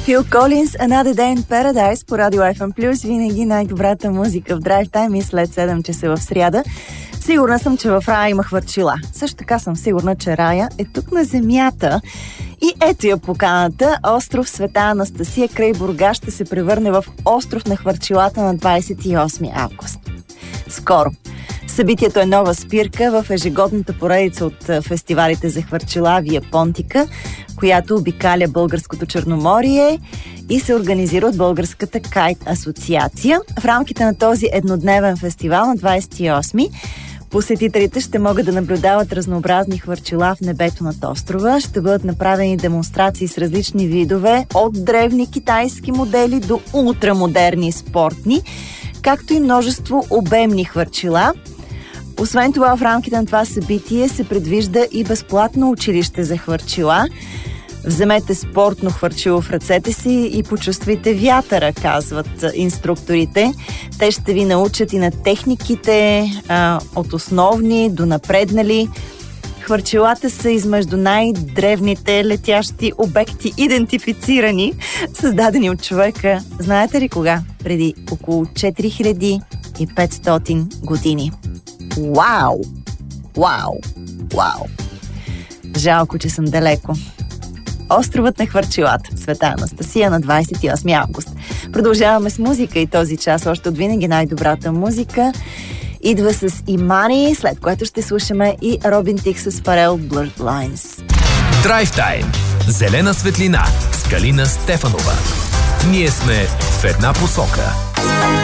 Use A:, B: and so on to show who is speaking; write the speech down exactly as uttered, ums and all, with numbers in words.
A: Фил Колинс, Another Day in Paradise по Радио Еф Ем Плюс. Винаги най-добрата музика в драйв тайм и след седем часа в сряда. Сигурна съм, че в рая има хвърчила. Също така съм сигурна, че рая е тук на земята. И ето я поканата. Остров Света Анастасия край Бургас ще се превърне в остров на хвърчилата на двадесет и осми август. Скоро. Събитието е нова спирка в ежегодната поредица от фестивалите за хвърчила Вия Понтика, която обикаля Българското Черноморие и се организира от Българската кайт асоциация. В рамките на този еднодневен фестивал на двадесет и осми посетителите ще могат да наблюдават разнообразни хвърчила в небето над острова. Ще бъдат направени демонстрации с различни видове, от древни китайски модели до ултрамодерни спортни, както и множество обемни хвърчила. Освен това, в рамките на това събитие се предвижда и безплатно училище за хвърчила. Вземете спортно хвърчило в ръцете си и почувствайте вятъра, казват инструкторите. Те ще ви научат и на техниките, а, от основни до напреднали. Хвърчилата са измежду най-древните летящи обекти, идентифицирани, създадени от човека. Знаете ли кога? Преди около четири хиляди и петстотин години. Вау! Вау! Вау! Жалко, че съм далеко. Островът на хвърчилата. Света Анастасия на двадесет и осми август. Продължаваме с музика и този час още от винаги най-добрата музика идва с Имани, след което ще слушаме и Робин Тих с Фарел Blurred Lines.
B: Драйв тайм. Зелена светлина с Галина Стефанова. Ние сме в една посока.